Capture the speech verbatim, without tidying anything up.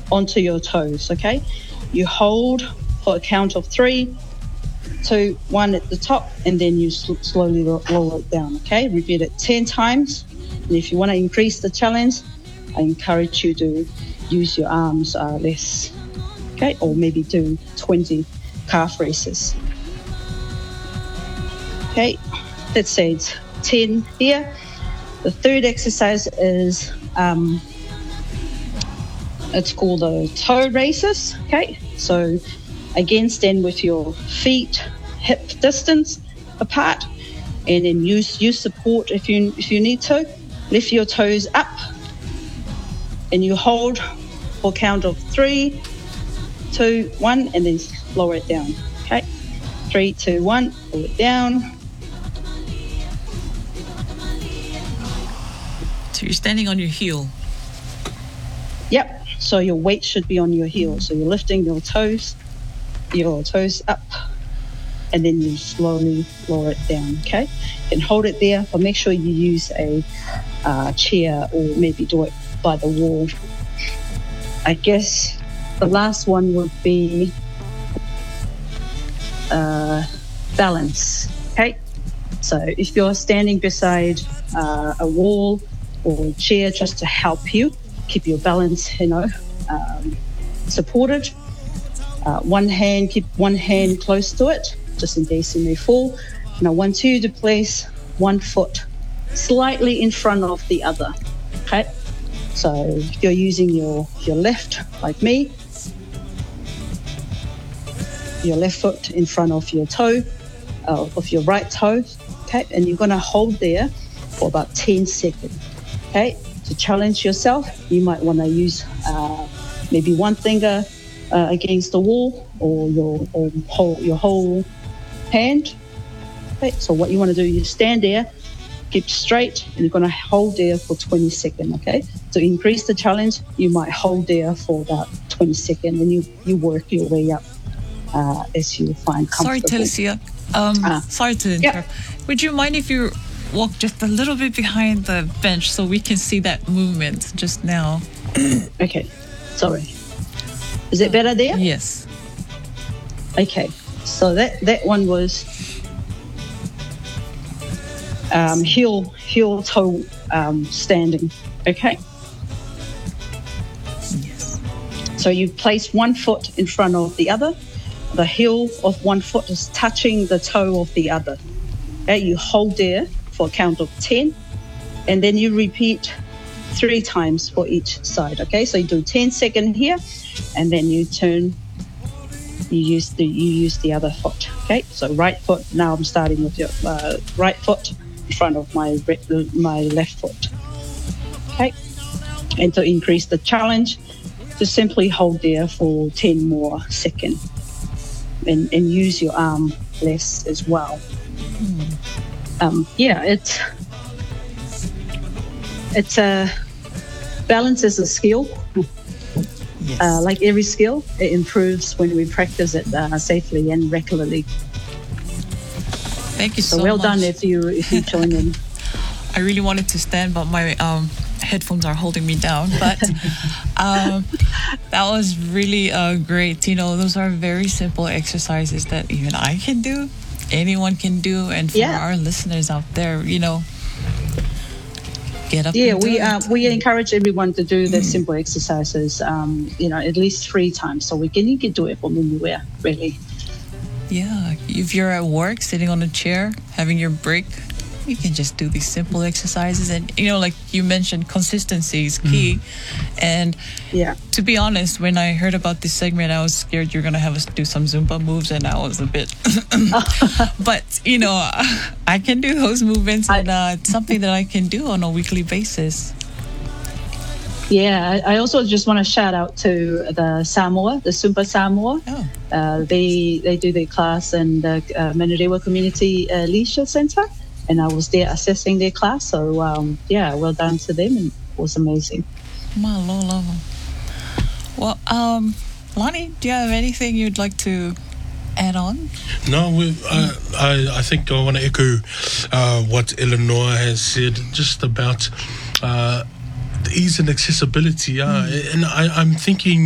onto your toes, okay? You hold for a count of three, two, one at the top, and then you sl- slowly lo- lower it down, okay? Repeat it ten times. And if you want to increase the challenge, I encourage you to use your arms uh, less, okay? Or maybe do twenty calf raises. Okay, let's say it's ten here. The third exercise is, um, it's called the toe raises, okay? So again, stand with your feet hip distance apart, and then use use support if you if you need to. Lift your toes up, and you hold for a count of three, two, one, and then lower it down. Okay, three, two, one, pull it down. So you're standing on your heel. Yep. So your weight should be on your heel. So you're lifting your toes, your toes up, and then you slowly lower it down, okay? And hold it there, but make sure you use a uh, chair or maybe do it by the wall. I guess the last one would be uh, balance, okay? So if you're standing beside uh, a wall or a chair, just to help you keep your balance, you know, um, supported. Uh, one hand, keep one hand close to it, just in case you may fall. And I want you to place one foot slightly in front of the other, okay? So if you're using your, your left, like me, your left foot in front of your toe, uh, of your right toe, okay? And you're gonna hold there for about ten seconds, okay? To challenge yourself, you might wanna use uh, maybe one finger uh, against the wall, or your or whole, your whole hand. Okay, so what you want to do, you stand there, keep straight, and you're going to hold there for twenty seconds, okay? To increase the challenge, you might hold there for about twenty seconds, and you, you work your way up uh, as you find comfortable. Sorry, Telesia. Um, ah. Sorry to interrupt. Yeah. Would you mind if you walk just a little bit behind the bench so we can see that movement just now? Okay, sorry. Is it better there? Yes. Okay, so that, that one was um, heel, heel toe um, standing, okay? Yes. So you place one foot in front of the other. The heel of one foot is touching the toe of the other. Okay, you hold there for a count of ten, and then you repeat three times for each side, okay? So you do ten seconds here, and then you turn, you use the you use the other foot, okay? So right foot, now I'm starting with your uh, right foot in front of my my left foot, okay? And to increase the challenge, just simply hold there for ten more seconds, and, and use your arm less as well. Mm. Um, yeah, it's it's a balance is a skill. Yes. Uh, like every skill, it improves when we practice it uh, safely and regularly. Thank you so, so well much. done if you if you join in. I really wanted to stand, but my um, headphones are holding me down. But um, that was really uh, great. You know, those are very simple exercises that even I can do, anyone can do, and for yeah. our listeners out there, you know, get up. Yeah, and do we it. uh, we encourage everyone to do the simple exercises. Um, you know, at least three times, so we can you can do it from anywhere, really. Yeah, if you're at work, sitting on a chair, having your break, you can just do these simple exercises. And, you know, like you mentioned, consistency is key. Mm. And yeah, to be honest, when I heard about this segment, I was scared you're going to have us do some Zumba moves, and I was a bit... But, you know, I can do those movements, and uh, it's something that I can do on a weekly basis. Yeah, I also just want to shout out to the Samoa, the Zumba Samoa. Oh. Uh, they they do their class in the uh, Manurewa Community uh, Leisure Centre, and I was there assessing their class. So um, yeah, well done to them, and it was amazing. Malolo. Well, um, Lonnie, do you have anything you'd like to add on? No, we, I, I I think I want to echo uh, what Eleanor has said, just about uh, the ease and accessibility. Uh, mm. And I, I'm thinking